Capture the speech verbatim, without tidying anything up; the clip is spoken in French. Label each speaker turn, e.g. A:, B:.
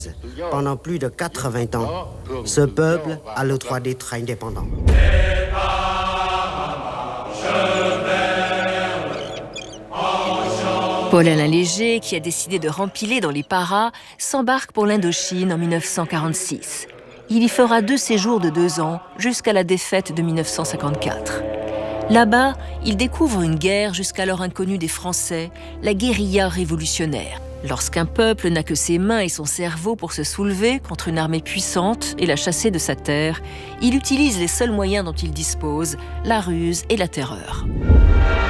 A: Pendant plus de quatre-vingts ans, ce peuple a le droit d'être indépendant.
B: Paul-Alain Léger, qui a décidé de rempiler dans les paras, s'embarque pour l'Indochine en mille neuf cent quarante-six. Il y fera deux séjours de deux ans, jusqu'à la défaite de mille neuf cent cinquante-quatre. Là-bas, il découvre une guerre jusqu'alors inconnue des Français, la guérilla révolutionnaire. Lorsqu'un peuple n'a que ses mains et son cerveau pour se soulever contre une armée puissante et la chasser de sa terre, il utilise les seuls moyens dont il dispose, la ruse et la terreur.